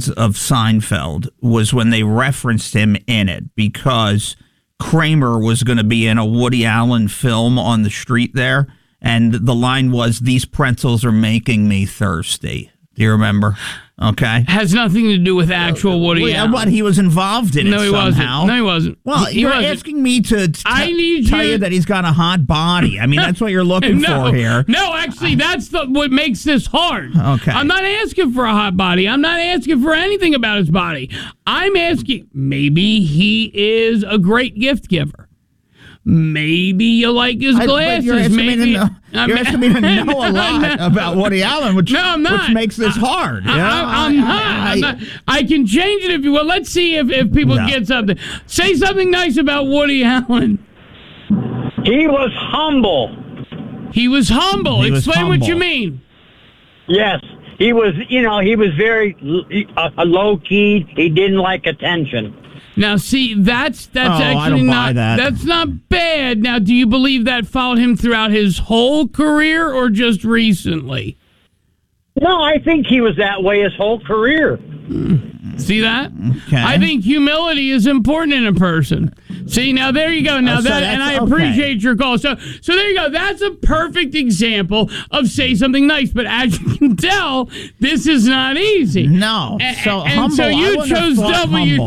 episodes of Seinfeld was when they referenced him in it because Kramer was going to be in a Woody Allen film on the street there, and the line was, "These pretzels are making me thirsty." Do you remember? Okay. Has nothing to do with actual Woody Allen. But he was involved in it somehow. No, he wasn't. Well, you're asking me to tell you that he's got a hot body. I mean, that's what you're looking for here. No, actually, that's what makes this hard. Okay. I'm not asking for a hot body. I'm not asking for anything about his body. I'm asking, maybe he is a great gift giver. Maybe you like his glasses. You're asking me to know a lot about Woody Allen, which makes this hard. I'm not. I can change it if you will. Let's see if people get something. Say something nice about Woody Allen. He was humble. He was humble. Explain what you mean. Yes. He was, he was very low-key. He didn't like attention. Now, see, that's actually not that's not bad. Now, do you believe that followed him throughout his whole career or just recently? No, I think he was that way his whole career. See that? Okay. I think humility is important in a person. See, now there you go. Now and I appreciate your call. So there you go. That's a perfect example of say something nice. But as you can tell, this is not easy. No. So you chose W.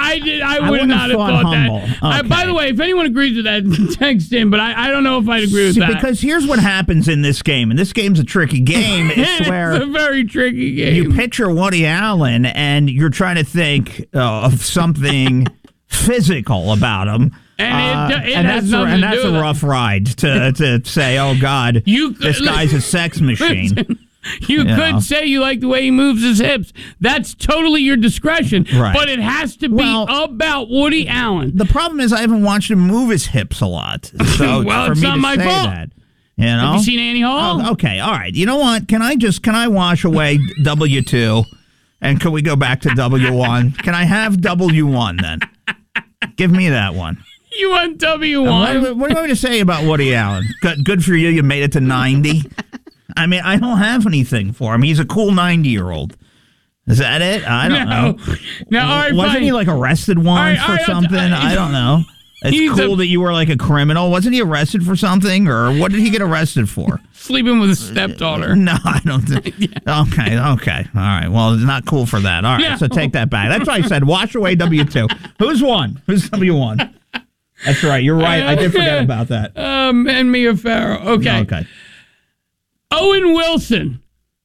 I would not have thought that. Okay. By the way, if anyone agrees with that, text in. But I don't know if I'd agree with that. Because here's what happens in this game, and this game's a tricky game. It's where a very tricky game. You picture Woody Allen, and you're trying to think of something physical about him. And that's a rough ride to say, oh, God, this guy's a sex machine. You could say you like the way he moves his hips. That's totally your discretion. Right. But it has to be about Woody Allen. The problem is I haven't watched him move his hips a lot. So well, it's not my fault. Have you seen Annie Hall? Oh, okay, all right. You know what? Can I wash away W2? And can we go back to W1? Can I have W1 then? Give me that one. You want W1? What do you want me to say about Woody Allen? Good for you. You made it to 90. I mean, I don't have anything for him. He's a cool 90-year-old. Is that it? I don't know. No, all right, wasn't he like arrested once for something? I don't know. It's cool that you were like a criminal. Wasn't he arrested for something, or what did he get arrested for? Sleeping with his stepdaughter. No, I don't think. Okay. All right. Well, it's not cool for that. All right, so take that back. That's why I said wash away W2. Who's one? Who's W1? That's right. You're right. I did forget about that. And Mia Farrow. Okay. Owen Wilson.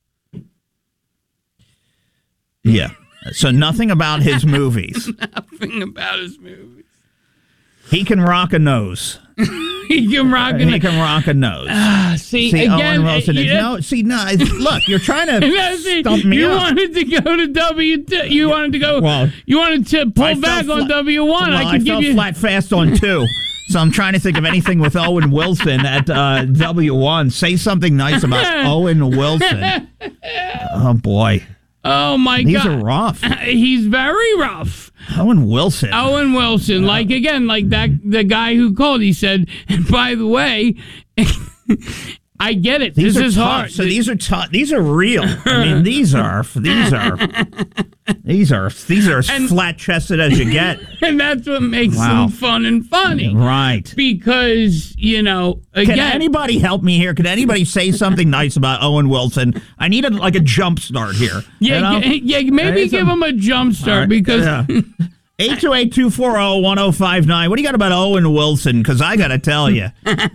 Yeah. So nothing about his movies. Nothing about his movies. He can rock a nose. He can rock a nose. See Owen again. Wilson look, you're trying to stump me You up. wanted to go to W2. You wanted to go. Well, you wanted to pull back on W1. Well, I fell flat fast on 2. So I'm trying to think of anything with Owen Wilson at W1. Say something nice about Owen Wilson. Oh, boy. Oh, my God. These are rough. He's very rough. Owen Wilson. Like the guy who called, he said, and by the way, I get it. This is hard. So these are tough. These are real. I mean, these are as flat-chested as you get. And that's what makes them fun and funny. Right. Because, again. Can anybody help me here? Can anybody say something nice about Owen Wilson? I need a jump start here. Yeah, maybe give him a jump start because... 828-240-1059. What do you got about Owen Wilson? Because I got to tell you.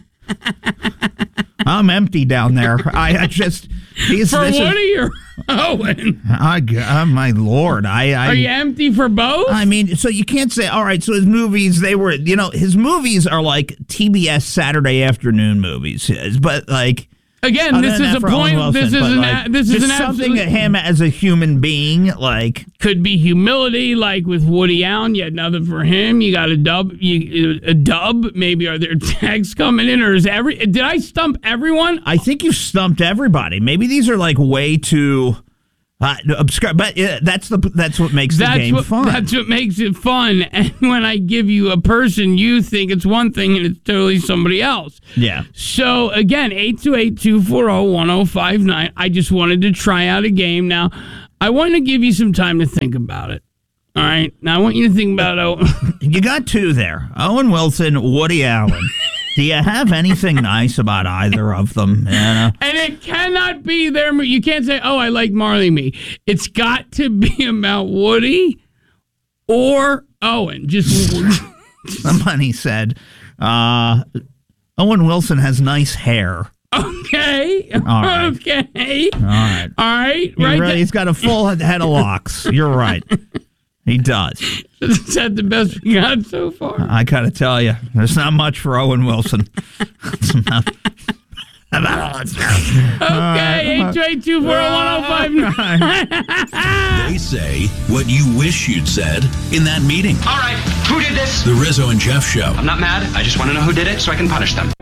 I'm empty down there. I just... Woody or Owen? My Lord. Are you empty for both? I mean, so you can't say, all right, so his movies, his movies are like TBS Saturday afternoon movies. But like... Again, this is a point. This is something to him as a human being, like could be humility, like with Woody Allen. You had nothing for him. You got a dub. Maybe are there tags coming in, or did I stump everyone? I think you stumped everybody. Maybe these are like way too obscure, but that's what makes the game fun. That's what makes it fun. And when I give you a person, you think it's one thing and it's totally somebody else. Yeah. So again, 828-240-1059. I just wanted to try out a game. Now, I want to give you some time to think about it. All right. Now, I want you to think about Owen. You got two there. Owen Wilson, Woody Allen. Do you have anything nice about either of them? And it cannot be their... You can't say, oh, I like Marley Me. It's got to be about Woody or Owen. Just... Somebody said, Owen Wilson has nice hair. Okay. All right. Okay. All right. All right. Right. He's got a full head of locks. You're right. He does. Is that the best we got so far? I got to tell you, there's not much for Owen Wilson. Okay, 828-241-1059. They say what you wish you'd said in that meeting. All right, who did this? The Rizzo and Jeff Show. I'm not mad. I just want to know who did it so I can punish them.